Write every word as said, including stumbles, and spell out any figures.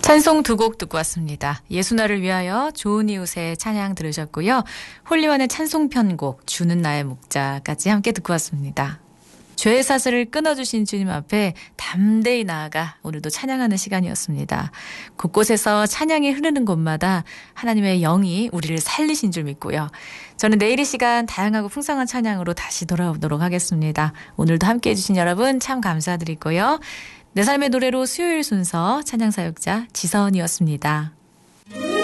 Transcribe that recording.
찬송 두 곡 듣고 왔습니다. 예수나를 위하여 좋은 이웃의 찬양 들으셨고요. 홀리원의 찬송 편곡 주는 나의 목자까지 함께 듣고 왔습니다. 죄의 사슬을 끊어주신 주님 앞에 담대히 나아가 오늘도 찬양하는 시간이었습니다. 곳곳에서 찬양이 흐르는 곳마다 하나님의 영이 우리를 살리신 줄 믿고요. 저는 내일 이 시간 다양하고 풍성한 찬양으로 다시 돌아오도록 하겠습니다. 오늘도 함께해 주신 여러분 참 감사드리고요. 내 삶의 노래로 수요일 순서 찬양사역자 지선이었습니다.